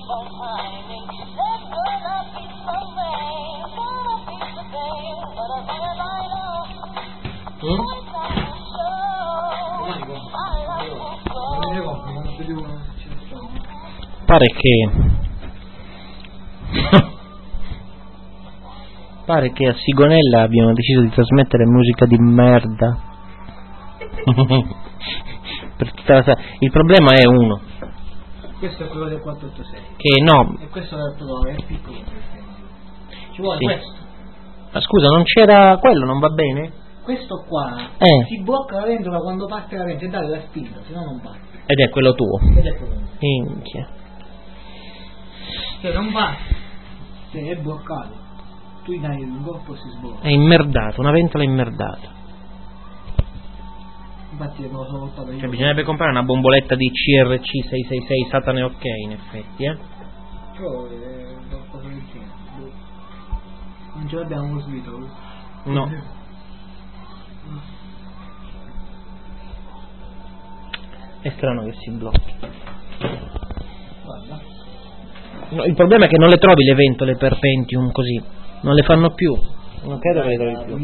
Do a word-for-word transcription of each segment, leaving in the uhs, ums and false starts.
Mm? Pare che pare che a Sigonella abbiano deciso di trasmettere musica di merda. Per tutta la sa- il problema è uno. Questo è quello del quattrocentottantasei. Che no. E questo è però è piccolo. Ci vuole Sì. questo. Ma scusa, non c'era quello, non va bene? Questo qua Eh. si blocca la ventola quando parte la ventola e dare la spinta, se no non parte. Ed è quello tuo. Ed è quello. Minchia. Cioè non parte. Se è bloccato. Tu gli dai il corpo si sblocca. È immerdato, una ventola immerdata. Infatti me lo sono portato io. Cioè bisognerebbe comprare una bomboletta di C R C sei sei sei Satana e ok, in effetti, eh. Cioè, è qualcosa del genere. Non ce l'abbiamo lo svitolo. No. È strano che si blocchi. Guarda. No, il problema è che non le trovi le ventole per Pentium così. Non le fanno più. Non credo che le trovi più.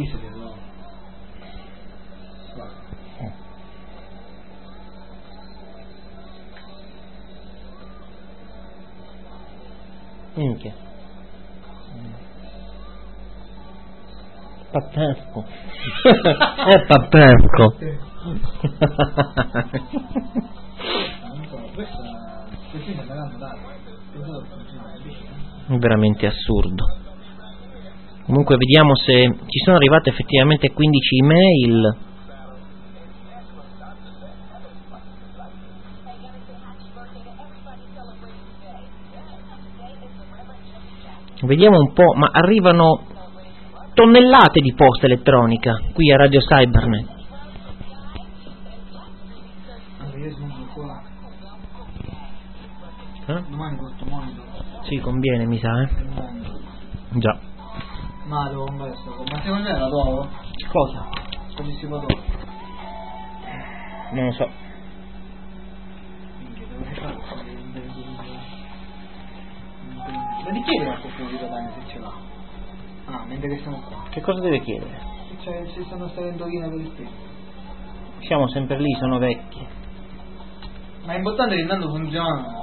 Minchia. Pazzesco. È pazzesco. Veramente assurdo. Comunque vediamo se ci sono arrivate effettivamente quindici email. Vediamo un po', ma arrivano tonnellate di posta elettronica qui a Radio Cybernet. Eh? Domani porto monitor. Sì, conviene, mi sa, eh. Già. Ma devo comprare sto co- Ma secondo me la trovo? Cosa? Come si può trovare? Non lo so. Minchia, devo fare Ma di chiedere a qualcuno di Catania se ce l'ha? Ah, mentre che siamo qua. Che cosa deve chiedere? Cioè, ci sono state indovine per il tempo. Siamo sempre lì, sono vecchi. Ma è importante che intanto funzionano.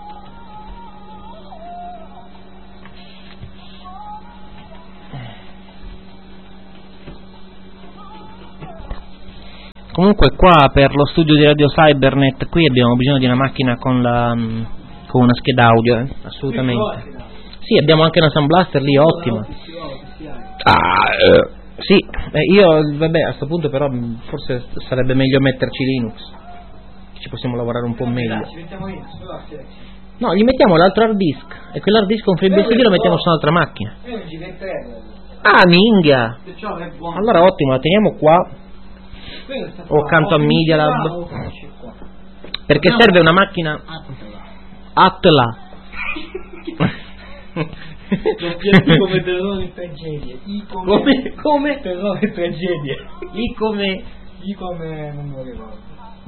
Comunque qua per lo studio di Radio Cybernet qui abbiamo bisogno di una macchina con la con una scheda audio, eh? Assolutamente. Sì, abbiamo anche una Sound Blaster lì, ottima. Ah, eh, sì, eh, io vabbè a sto punto però forse sarebbe meglio metterci Linux. Ci possiamo lavorare un po' meglio. No, gli mettiamo l'altro hard disk e quell'hard disk con FreeBSD lo mettiamo su un'altra macchina. Ah, minchia. Allora ottimo, la teniamo qua. O accanto a Media Lab, perché serve una macchina Atla. Lo piatti come terrore e tragedie. I come Come? Come? terrore e tragedie. I come I come non me lo ricordo.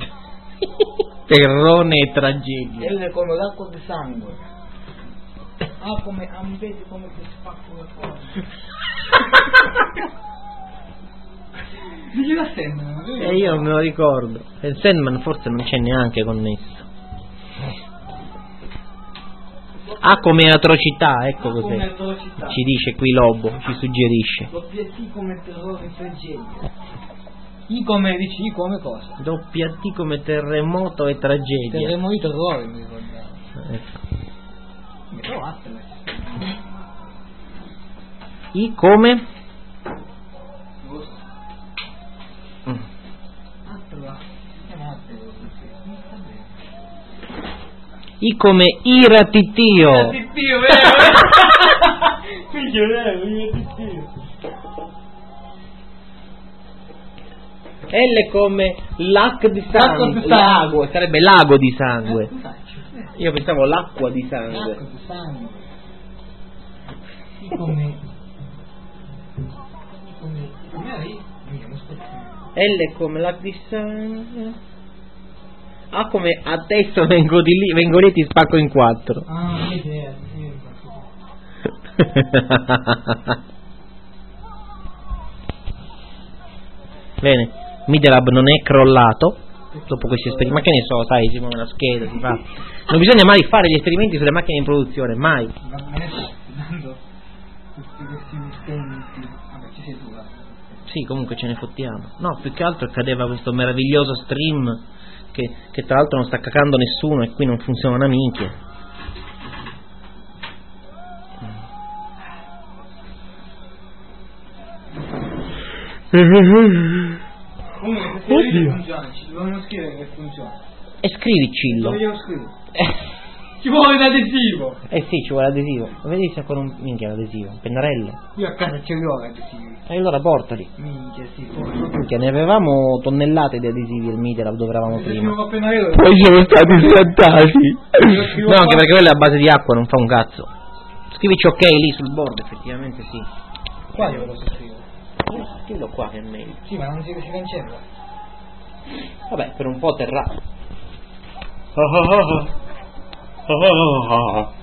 terrone e tragedia. L come l'acqua di sangue. A come a mi vedi come ti spacco le cose. Dici la Sandman? E io non me lo ricordo. Il Sandman forse non c'è neanche connesso. A come atrocità, ecco cos'è. Come atrocità. Ci dice qui Lobo, ci suggerisce. Doppia T come terrore e tragedia. I come dici I come cosa? Doppia T come terremoto e tragedia. Terremoto di terrore mi ricordavo. Ecco. Mi trovaste I come? I come iratitio. Iratitio, vero? Figlio, vero, iratitio. L come lac di L'acqua sangue. di sangue. Lago, sarebbe lago di sangue. Eh, Io pensavo l'acqua di sangue. L'acqua di sangue. I come I come come eri? L come lac di sangue. Ah, come adesso vengo di lì, vengo lì e ti spacco in quattro. Ah, che idea, sì. Bene, Media Lab non è crollato dopo questi esperimenti. Ma che ne so, sai, si muove la scheda, si fa. Non bisogna mai fare gli esperimenti sulle macchine in produzione, mai. Ma me ne sto dando tutti questi utenti. Vabbè, ci sei tu, guarda. Sì, comunque ce ne fottiamo. No, più che altro accadeva questo meraviglioso stream che, che tra l'altro non sta cacando nessuno e qui non funziona una minchia. Comunque, se Oddio. funziona, ci dobbiamo scrivere che funziona. E scrivi Cillo. Dove devo scrivere? Ci vuole l'adesivo! Eh sì, ci vuole l'adesivo. Vedi se ancora un minchia l'adesivo, un pennarello. Io a casa ce li ho l'adesivi. E allora portali. Minchia, sì, Minchia, ne avevamo tonnellate di adesivi al Media Lab dove eravamo prima. a pennarello. Poi siamo stati scattati. No, anche perché quello è a base di acqua, non fa un cazzo. Scrivici ok lì sul board, effettivamente sì. Qua io lo so scrivere. Scrivilo qua che è meglio. Sì, ma non si, si cancella. Vabbè, per un po' terrà.